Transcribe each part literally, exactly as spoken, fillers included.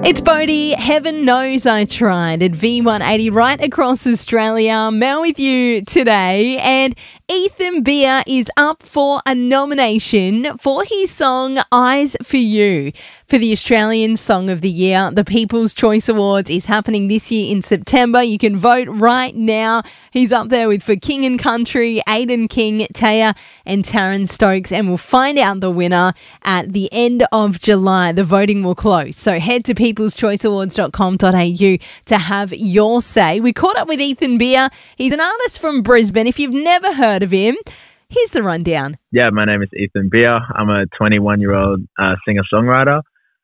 It's Bodhi. Heaven knows I tried at V one eighty right across Australia. Mel with you today. And Ethan Beer is up for a nomination for his song Eyes for You for the Australian Song of the Year. The People's Choice Awards is happening this year in September. You can vote right now. He's up there with For King and Country, Aidan King, Taya and Taryn Stokes. And we'll find out the winner at the end of July. The voting will close. So head to peoples choice awards dot com dot a u to have your say. We caught up with Ethan Beer. He's an artist from Brisbane. If you've never heard of him, here's the rundown. Yeah, my name is Ethan Beer. I'm a twenty-one-year-old uh, singer-songwriter.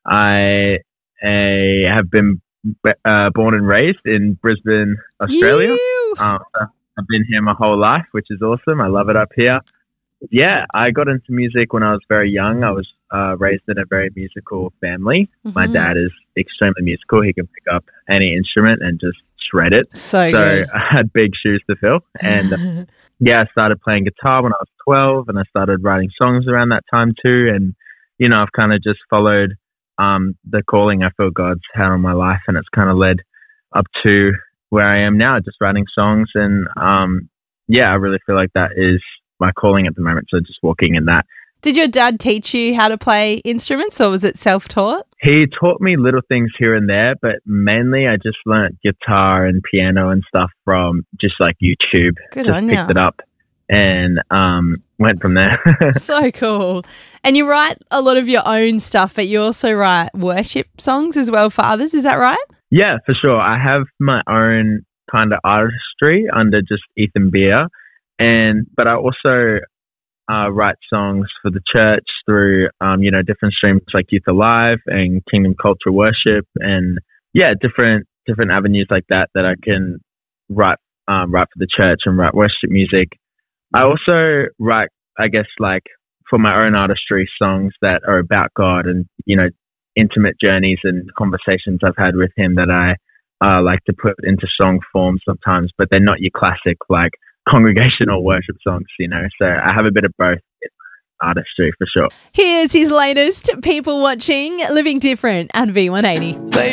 I uh, have been uh, born and raised in Brisbane, Australia. Uh, I've been here my whole life, which is awesome. I love it up here. Yeah, I got into music when I was very young. I was uh, raised in a very musical family. Mm-hmm. My dad is extremely musical. He can pick up any instrument and just shred it. So, so good. I had big shoes to fill. And yeah, I started playing guitar when I was twelve, and I started writing songs around that time too. And, you know, I've kind of just followed um, the calling I feel God's had on my life, and it's kind of led up to where I am now, just writing songs. And um, yeah, I really feel like that is my calling at the moment. So just walking in that. Did your dad teach you how to play instruments, or was it self-taught? He taught me little things here and there, but mainly I just learnt guitar and piano and stuff from just like YouTube. Good just on picked ya. it up and um, went from there. So cool. And you write a lot of your own stuff, but you also write worship songs as well for others. Is that right? Yeah, for sure. I have my own kind of artistry under just Ethan Beer, and but I also Uh, write songs for the church through, um, you know, different streams like Youth Alive and Kingdom Culture Worship, and yeah, different different avenues like that that I can write um, write for the church and write worship music. I also write, I guess, like for my own artistry, songs that are about God and, you know, intimate journeys and conversations I've had with Him that I uh, like to put into song form sometimes, but they're not your classic like congregational worship songs, you know. So I have a bit of both in artistry for sure. Here's his latest, People Watching, Living Different at V one eighty. They